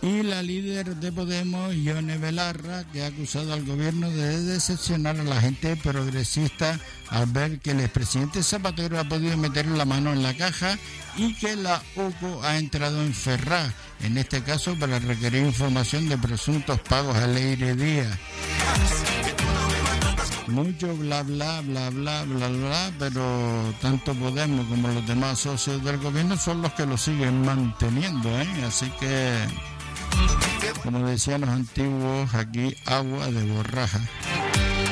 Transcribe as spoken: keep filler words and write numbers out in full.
Y la líder de Podemos, Ione Belarra, que ha acusado al gobierno de decepcionar a la gente progresista al ver que el expresidente Zapatero ha podido meter la mano en la caja y que la U C O ha entrado en Ferraz, en este caso para requerir información de presuntos pagos a Leire Díaz. Mucho bla bla bla bla bla bla, pero tanto Podemos como los demás socios del gobierno son los que lo siguen manteniendo, ¿eh? Así que, como decían los antiguos, aquí agua de borraja.